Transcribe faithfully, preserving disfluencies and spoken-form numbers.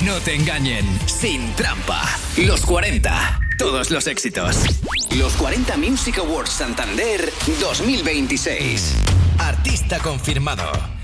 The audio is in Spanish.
no te engañen, sin trampa. Los cuarenta, todos los éxitos. Los cuarenta Music Awards Santander dos mil veintiséis. Artista confirmado.